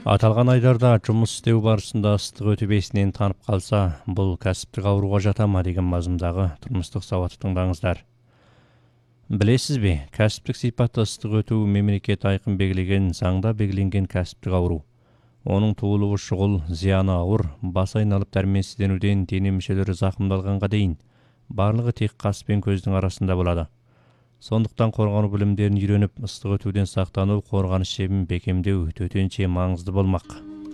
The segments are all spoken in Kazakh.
Аталған айдарда жұмыс істеу барысында ыстық өтіп есінен танып қалса, бұл кәсіптік ауруға жата ма деген мазмұндағы тұрмыстық сауатты тыңдаңыздар. Білесіз бе, кәсіптік сипатты ыстық өту мемлекет айқын белгілеген, заңда белгіленген кәсіптік ауру. Оның туылуы шұғыл, зияны ауыр, бас айналып дәрменсізденуден дене мүшелері зақымдалғанға дейін, барлығы тек қас пен көздің арасында болады. Сондықтан қорғану білімдерін үйреніп, ыстық өтуден сақтану, қорғаныс шебін бекемдеу төтенше маңызды болмақ.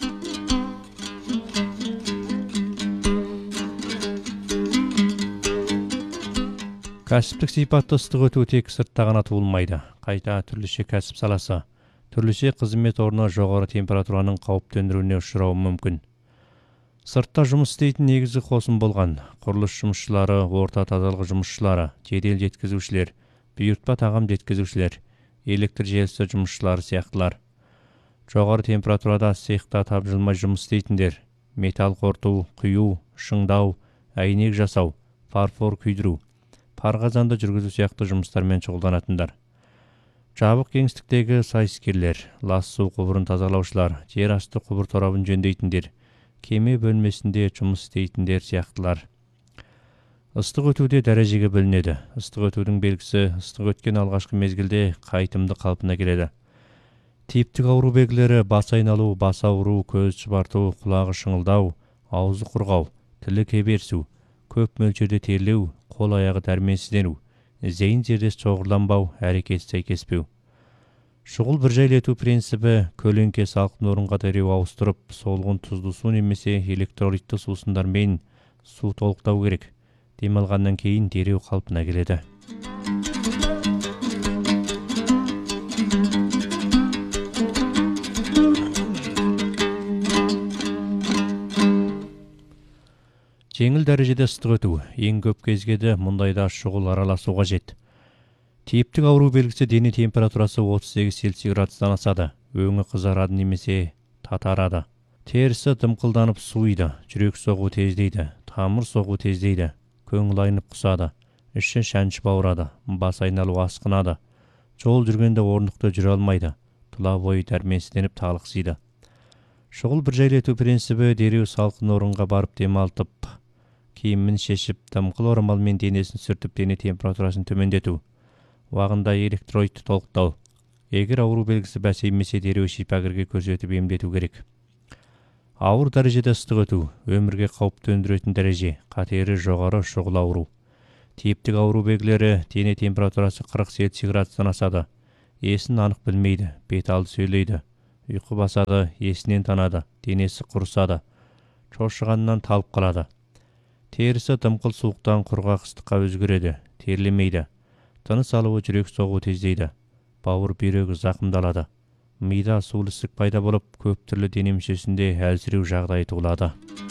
Кәсіптік сипатты ыстық өту тек сыртта ғана туылмайды. Қайта түрліше кәсіп саласы, түрліше қызмет орны жоғары температураның қауіп төндіруіне ұшырауы мүмкін. Сыртта жұмыс істейтін негізгі қосым болған құрылыс жұмысшылары, орта тазалық жұмысшылары, жедел жеткізушілер, бұйыртпа тағам жеткізушілер, электр желісі жұмысшылары сияқтылар. Жоғары температурада цехта тапжылмай жұмыс істейтіндер, металл қорыту, құю, шыңдау, әйнек жасау, фарфор күйдіру, парқазанды жүргізу сияқты жұмыстармен шұғылданатындар. Жабық кеңістіктегі сайыскерлер, лас су құбырын тазалаушылар, жер асты құбыр торабын жөндейтіндер, кеме бөлмесінде жұмыс істейтіндер сияқтылар. Ыстық өтуде дәрежеге бөлінеді. Ыстық өтудің белгісі ыстық өткен алғашқы мезгілде қайтымды қалпына келеді. Типтік ауру белгілері бас айналу, бас ауыру, көз шұбарту, құлағы шыңылдау, аузы құрғау, тілі кеберсу, көп мөлшерде терлеу, қол аяғы дәрменсіздену, зейін зердес шоғырланбау, әрекет сәйкеспеу. Шұғыл бір жайлету принципі көлеңке салқын орынға дереу ауыстырып, солғын тұзды су немесе электролитті сусындармен су толықтау керек. Демалғаннан кейін дереу қалпына келеді. Жеңіл дәрежеде ыстық өту, ең көп кезгеді мұндайда шұғыл араласу қажет. Типтік ауру белгісі дене температурасы 38 Цельсий градустан асады, өңі қызарады немесе татарады. Терісі дымқылданып суиды, жүрек соғу тездейді, тамыр соғу тездейді, көңіл айнып құсады, іші шәншіп ауырады, бас айналу асқынады, жол жүргенде орнықты жүре алмайды, тұла бойы дәрменсізденіп талықсиды. Шұғыл бір жайлету принципі дереу салқын орынға барып демалтып, киімін шешіп, дымқыл орамалмен денесін сүртіп, дене температурасын төмендету, уағында электролитті толықтау. Егер ауру белгісі бәсеймесе дереу шипагерге көрсетіп емдету керек. Ауыр дәрежеде ыстық өту, өмірге қауіп төндіретін дәреже, қатері жоғары шұғыл ауру. Типтік ауру белгілері дене температурасы 40 Цельсий градустан асады, есін анық білмейді, бет алды сөйлейді, ұйқы басады, есінен танады, денесі құрысады, шошығаннан талып қалады. Терісі дымқыл суықтан құрғақ ыстыққа өзгереді, терлемейді, тыныс алуы жүрек соғуы тездейді, бауыр бүйрегі зақымдалады. Мида сулы ісік пайда болып, көп түрлі дене мүшесінде әлсіреу жағдайы туылады.